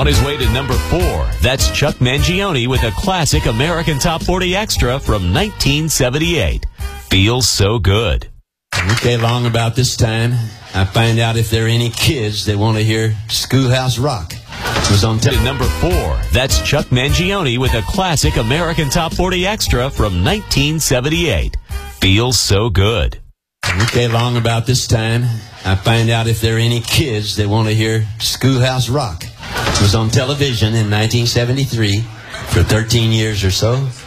On his way to number 4, that's Chuck Mangione with a classic American Top 40 extra from 1978. Feels So Good. Okay, along about this time, I find out if there are any kids that want to hear Schoolhouse Rock. It was on number 4, that's Chuck Mangione with a classic American Top 40 extra from 1978. Feels So Good. Okay, along about this time, I find out if there are any kids that want to hear Schoolhouse Rock. It was on television in 1973 for 13 years or so.